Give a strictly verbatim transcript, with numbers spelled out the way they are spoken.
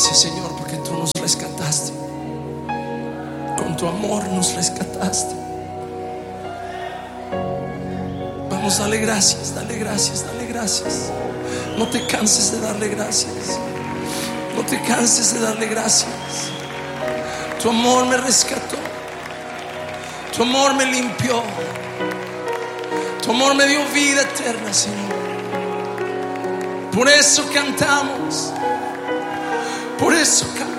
Gracias, Señor, porque tú nos rescataste. Con tu amor nos rescataste. Vamos, dale gracias, dale gracias, dale gracias. No te canses de darle gracias. No te canses de darle gracias. Tu amor me rescató. Tu amor me limpió. Tu amor me dio vida eterna, Señor. Por eso cantamos. Por eso cantamos.